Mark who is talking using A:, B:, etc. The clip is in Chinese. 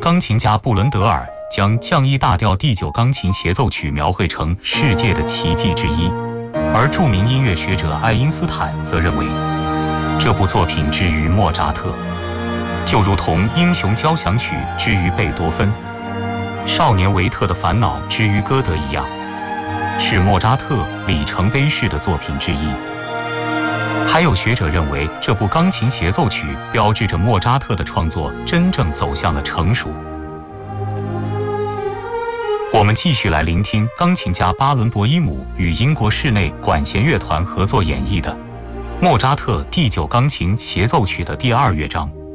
A: 钢琴家布伦德尔将降 E 大调第9钢琴协奏曲描绘成世界的奇迹之一，而著名音乐学者爱因斯坦则认为，这部作品之于莫扎特，就如同《英雄交响曲》之于贝多芬，《少年维特的烦恼》之于歌德一样，是莫扎特里程碑式的作品之一。还有学者认为，这部钢琴协奏曲标志着莫扎特的创作真正走向了成熟。我们继续来聆听钢琴家巴伦博伊姆与英国室内管弦乐团合作演绎的莫扎特第9钢琴协奏曲的第2乐章。